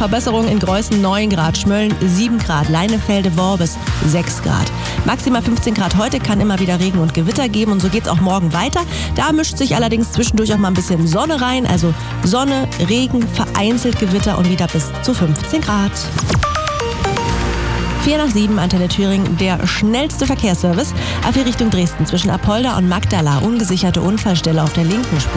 Verbesserung in Greußen 9 Grad, Schmölln 7 Grad, Leinefelde, Worbis 6 Grad. Maximal 15 Grad heute, kann immer wieder Regen und Gewitter geben und so geht's auch morgen weiter. Da mischt sich allerdings zwischendurch auch mal ein bisschen Sonne rein, also Sonne, Regen, vereinzelt Gewitter und wieder bis zu 15 Grad. 4 nach 7, Antenne Thüringen, der schnellste Verkehrsservice. A4 Richtung Dresden zwischen Apolda und Magdala, ungesicherte Unfallstelle auf der linken Spur.